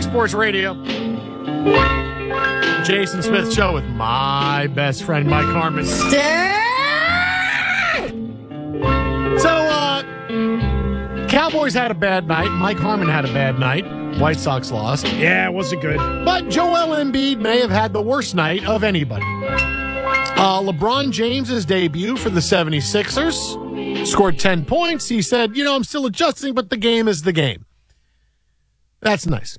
Fox Sports Radio. Jason Smith Show with my best friend, Mike Harmon. So, Cowboys had a bad night. Mike Harmon had a bad night. White Sox lost. Yeah, it wasn't good. But Joel Embiid may have had the worst night of anybody. LeBron James's debut for the 76ers scored 10 points. He said, I'm still adjusting, but the game is the game. That's nice.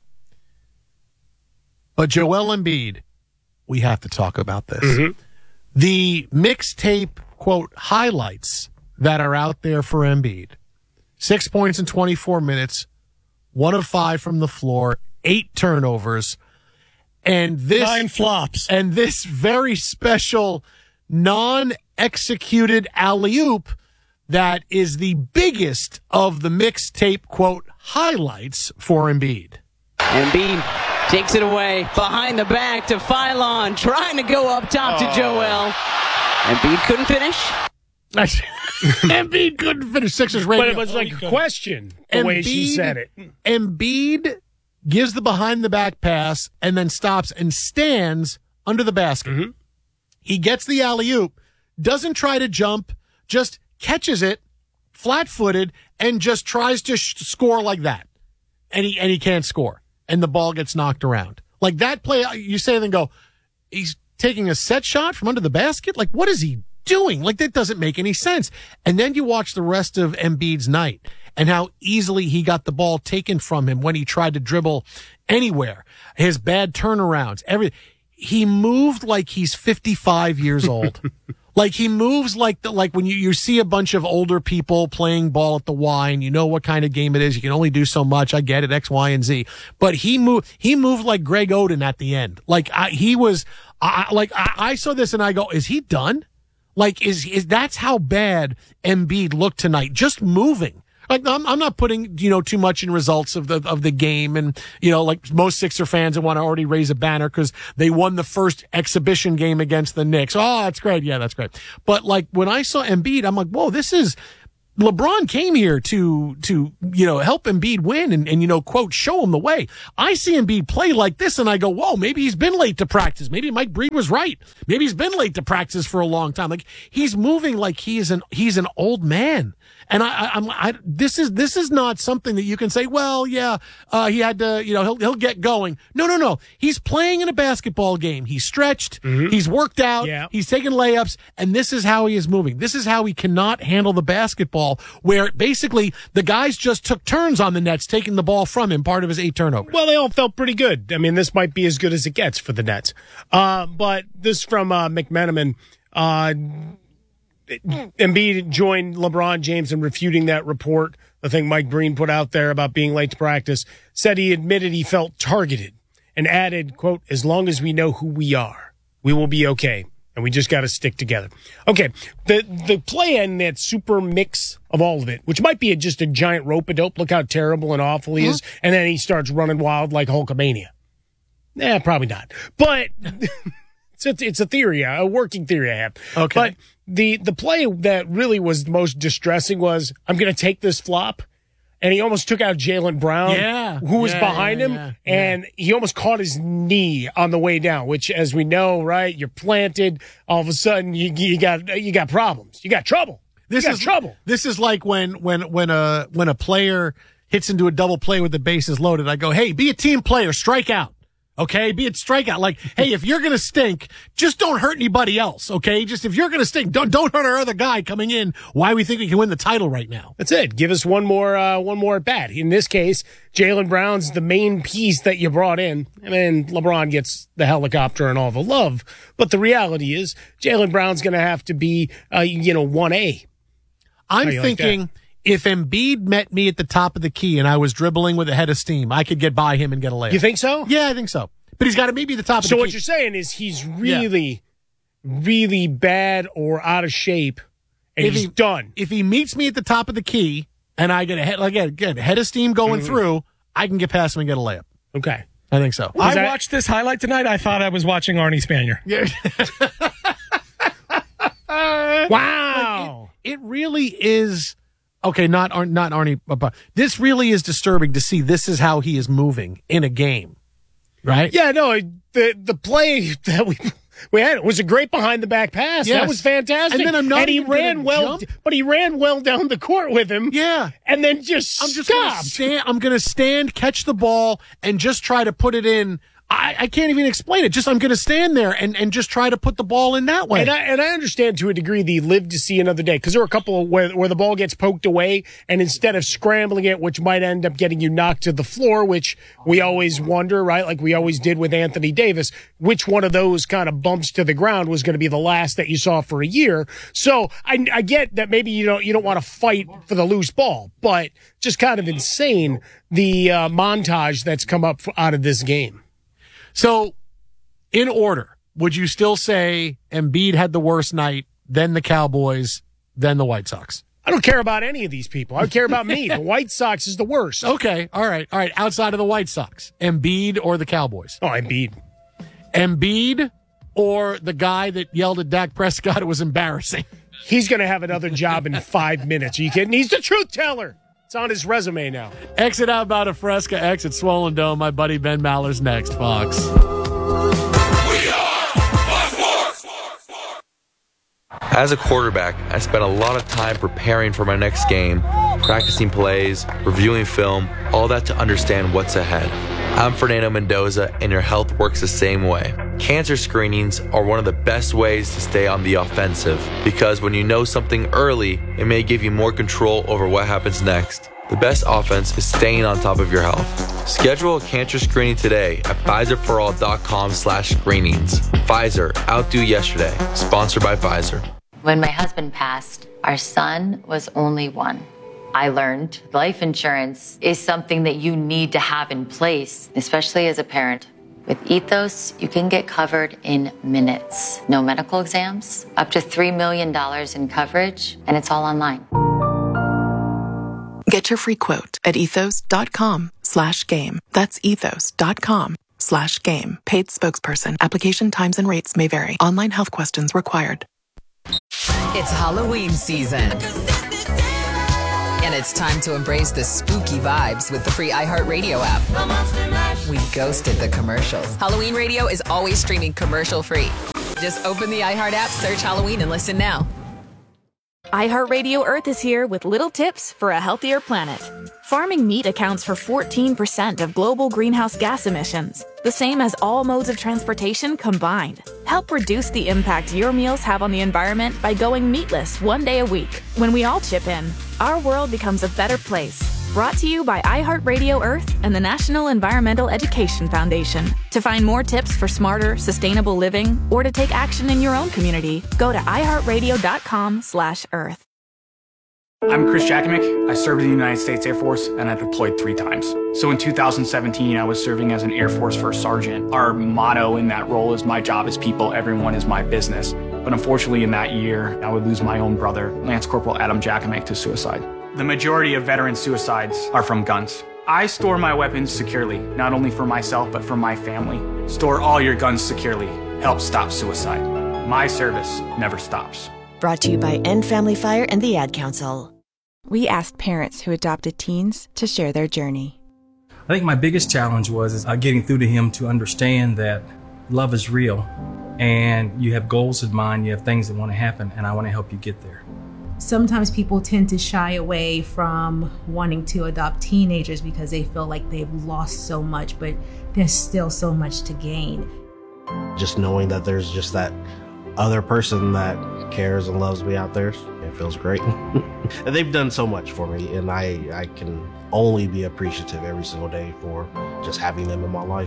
But Joel Embiid, we have to talk about this. Mm-hmm. The mixtape, quote, highlights that are out there for Embiid. 6 points in 24 minutes, 1 of 5 from the floor, 8 turnovers, and this 9 flops. And this very special non-executed alley-oop that is the biggest of the mixtape, quote, highlights for Embiid. Embiid takes it away behind the back to Phylon, trying to go up top to Joel. Embiid couldn't finish. Embiid couldn't finish. Sixers radio. But it was like a question, the way she said it. Embiid gives the behind-the-back pass and then stops and stands under the basket. Mm-hmm. He gets the alley-oop, doesn't try to jump, just catches it flat-footed and just tries to score like that. And he can't score. And the ball gets knocked around. Like that play, you say then go, he's taking a set shot from under the basket? Like, what is he doing? Like, that doesn't make any sense. And then you watch the rest of Embiid's night and how easily he got the ball taken from him when he tried to dribble anywhere. His bad turnarounds, he moved like he's 55 years old. Like he moves like when you see a bunch of older people playing ball at the Y and you know what kind of game it is. You can only do so much. I get it, X, Y, and Z. But he moved like Greg Oden at the end. Like I saw this and I go, is he done? Like is that's how bad Embiid looked tonight? Just moving. Like I'm not putting too much in results of the game, and like most Sixer fans that want to already raise a banner because they won the first exhibition game against the Knicks. Oh, that's great, yeah, that's great. But like when I saw Embiid, I'm like, whoa, this is LeBron came here to help Embiid win and quote, show him the way. I see Embiid play like this and I go, whoa, maybe he's been late to practice. Maybe Mike Breed was right. Maybe he's been late to practice for a long time. Like he's moving like he's an old man. And this is not something that you can say, well, yeah, he had to, he'll get going. No. He's playing in a basketball game. He's stretched. Mm-hmm. He's worked out. Yeah. He's taking layups. And this is how he is moving. This is how he cannot handle the basketball, where basically the guys just took turns on the Nets, taking the ball from him, part of his 8 turnovers. Well, they all felt pretty good. I mean, this might be as good as it gets for the Nets. But this from McMenamin. Embiid joined LeBron James in refuting that report, the thing Mike Breen put out there about being late to practice, said he admitted he felt targeted and added, quote, as long as we know who we are, we will be okay. And we just got to stick together. Okay. The play in that super mix of all of it, which might be just a giant rope-a-dope. Look how terrible and awful he is. And then he starts running wild like Hulkamania. Probably not. But it's a theory, a working theory I have. Okay. But the play that really was most distressing was, I'm going to take this flop. And he almost took out Jaylen Brown, who was behind him, and he almost caught his knee on the way down, which, as we know, right, you're planted, all of a sudden you got problems. You got trouble. This is like when a player hits into a double play with the bases loaded. I go, hey, be a team player, strike out. Okay, be it strikeout. Like, hey, if you're gonna stink, just don't hurt anybody else. Okay, just if you're gonna stink, don't hurt our other guy coming in. Why we think we can win the title right now? That's it. Give us one more at bat. In this case, Jaylen Brown's the main piece that you brought in, and then LeBron gets the helicopter and all the love. But the reality is, Jaylen Brown's gonna have to be 1A. I'm thinking, if Embiid met me at the top of the key and I was dribbling with a head of steam, I could get by him and get a layup. You think so? Yeah, I think so. But he's got to maybe the top of the key. So what you're saying is he's really, really bad or out of shape, and he's done. If he meets me at the top of the key and I get a head of steam going through, I can get past him and get a layup. Okay. I think so. I watched this highlight tonight. I thought I was watching Arnie Spanier. Yeah. Wow. It really is Okay, not Arnie. But this really is disturbing to see. This is how he is moving in a game, right? Yeah, no, the play that we had was a great behind the back pass. Yes. That was fantastic. And then I'm not and he even ran well, jump. but he ran well down the court with him. Yeah, and then just stopped. I'm going to stand, catch the ball, and just try to put it in. I can't even explain it. Just I'm going to stand there and just try to put the ball in that way. And I understand to a degree the live to see another day, because there were a couple where the ball gets poked away, and instead of scrambling it, which might end up getting you knocked to the floor, which we always wonder, right? Like we always did with Anthony Davis, which one of those kind of bumps to the ground was going to be the last that you saw for a year. So I get that maybe you don't want to fight for the loose ball, but just kind of insane the montage that's come up out of this game. So, in order, would you still say Embiid had the worst night, then the Cowboys, then the White Sox? I don't care about any of these people. I care about me. The White Sox is the worst. Okay, all right. Outside of the White Sox, Embiid or the Cowboys? Oh, Embiid. Embiid or the guy that yelled at Dak Prescott? It was embarrassing. He's going to have another job in 5 minutes. Are you kidding? He's the truth teller. It's on his resume now. Exit out about a Fresca, exit Swollen Dome. My buddy Ben Maller's next, Fox. As a quarterback, I spent a lot of time preparing for my next game, practicing plays, reviewing film, all that to understand what's ahead. I'm Fernando Mendoza, and your health works the same way. Cancer screenings are one of the best ways to stay on the offensive, because when you know something early, it may give you more control over what happens next. The best offense is staying on top of your health. Schedule a cancer screening today at PfizerForAll.com/screenings. Pfizer, outdo yesterday. Sponsored by Pfizer. When my husband passed, our son was only one. I learned life insurance is something that you need to have in place, especially as a parent. With Ethos, you can get covered in minutes. No medical exams, up to $3 million in coverage, and it's all online. Get your free quote at ethos.com/game. That's ethos.com/game. Paid spokesperson. Application times and rates may vary. Online health questions required. It's Halloween season. And it's time to embrace the spooky vibes with the free iHeartRadio app. We ghosted the commercials. Halloween Radio is always streaming commercial-free. Just open the iHeart app, search Halloween, and listen now. iHeartRadio Earth is here with little tips for a healthier planet. Farming meat accounts for 14% of global greenhouse gas emissions, the same as all modes of transportation combined. Help reduce the impact your meals have on the environment by going meatless 1 day a week. When we all chip in, our world becomes a better place. Brought to you by iHeartRadio Earth and the National Environmental Education Foundation. To find more tips for smarter, sustainable living, or to take action in your own community, go to iHeartRadio.com/earth. I'm Chris Jakimick. I served in the United States Air Force, and I deployed 3 times. So in 2017, I was serving as an Air Force First Sergeant. Our motto in that role is, my job is people, everyone is my business. But unfortunately in that year, I would lose my own brother, Lance Corporal Adam Jakimick, to suicide. The majority of veteran suicides are from guns. I store my weapons securely, not only for myself, but for my family. Store all your guns securely. Help stop suicide. My service never stops. Brought to you by End Family Fire and the Ad Council. We asked parents who adopted teens to share their journey. I think my biggest challenge was getting through to him to understand that love is real and you have goals in mind, you have things that want to happen, and I want to help you get there. Sometimes people tend to shy away from wanting to adopt teenagers because they feel like they've lost so much, but there's still so much to gain. Just knowing that there's just that other person that cares and loves me out there, it feels great. And they've done so much for me, and I can only be appreciative every single day for just having them in my life.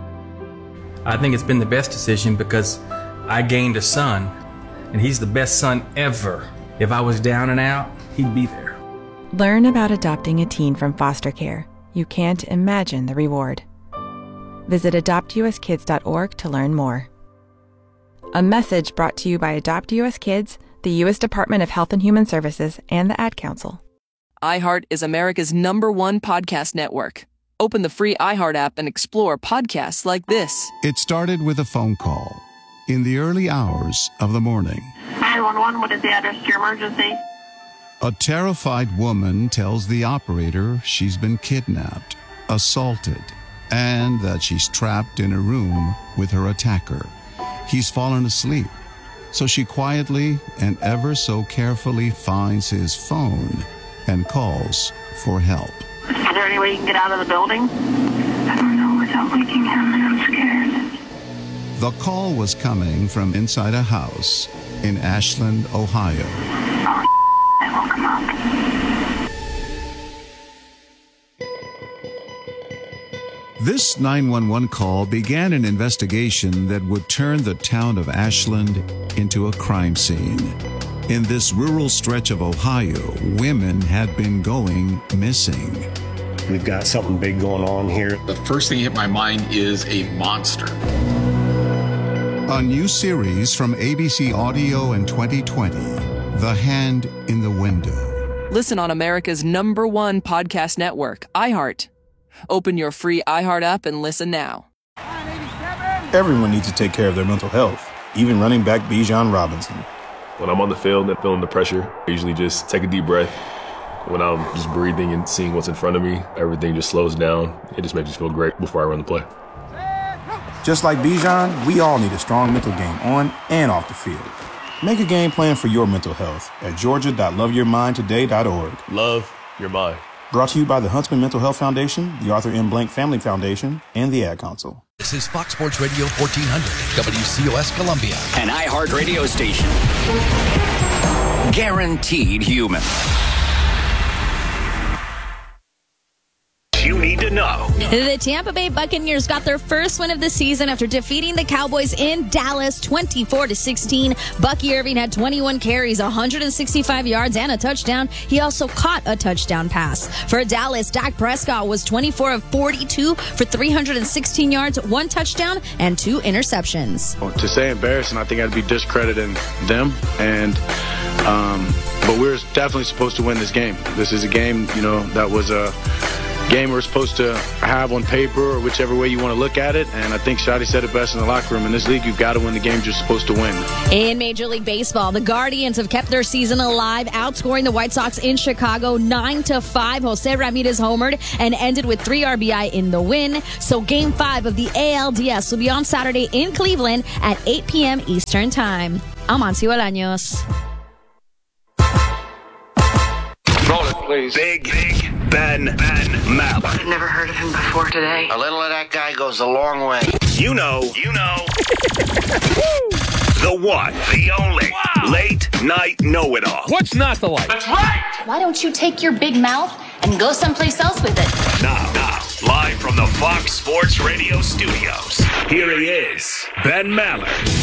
I think it's been the best decision because I gained a son, and he's the best son ever. If I was down and out, he'd be there. Learn about adopting a teen from foster care. You can't imagine the reward. Visit adoptuskids.org to learn more. A message brought to you by Adopt US Kids, the U.S. Department of Health and Human Services, and the Ad Council. iHeart is America's #1 podcast network. Open the free iHeart app and explore podcasts like this. It started with a phone call in the early hours of the morning. 911, what is the address to your emergency? A terrified woman tells the operator she's been kidnapped, assaulted, and that she's trapped in a room with her attacker. He's fallen asleep, so she quietly and ever so carefully finds his phone and calls for help. Is there any way you can get out of the building? I don't know without waking him, and I'm scared. The call was coming from inside a house in Ashland, Ohio. I woke him up. This 911 call began an investigation that would turn the town of Ashland into a crime scene. In this rural stretch of Ohio, women had been going missing. We've got something big going on here. The first thing that hit my mind is a monster. A new series from ABC Audio in 2020, The Hand in the Window. Listen on America's #1 podcast network, iHeart. Open your free iHeart app and listen now. Everyone needs to take care of their mental health, even running back Bijan Robinson. When I'm on the field and feeling the pressure, I usually just take a deep breath. When I'm just breathing and seeing what's in front of me, everything just slows down. It just makes me feel great before I run the play. Just like Bijan, we all need a strong mental game on and off the field. Make a game plan for your mental health at georgia.loveyourmindtoday.org. Love your mind. Brought to you by the Huntsman Mental Health Foundation, the Arthur M. Blank Family Foundation, and the Ad Council. This is Fox Sports Radio 1400, WCOS Columbia. An iHeart radio station. Guaranteed human. You need to know. The Tampa Bay Buccaneers got their first win of the season after defeating the Cowboys in Dallas 24-16. Bucky Irving had 21 carries, 165 yards, and a touchdown. He also caught a touchdown pass. For Dallas, Dak Prescott was 24 of 42 for 316 yards, 1 touchdown, and 2 interceptions. To say embarrassing, I think I'd be discrediting them, but we're definitely supposed to win this game. This is a game, that was a game we're supposed to have on paper or whichever way you want to look at it. And I think Shadi said it best in the locker room. In this league, you've got to win the games you're supposed to win. In Major League Baseball, the Guardians have kept their season alive, outscoring the White Sox in Chicago 9-5. Jose Ramirez homered and ended with 3 RBI in the win. So Game 5 of the ALDS will be on Saturday in Cleveland at 8 p.m. Eastern Time. I'm Amancio Bolaños. Roll it, please. Big Ben Maller. I've never heard of him before today. A little of that guy goes a long way. You know. The one, the only, late night know-it-all. What's not to like? That's right. Why don't you take your big mouth and go someplace else with it? Now, live from the Fox Sports Radio studios, here he is, Ben Maller.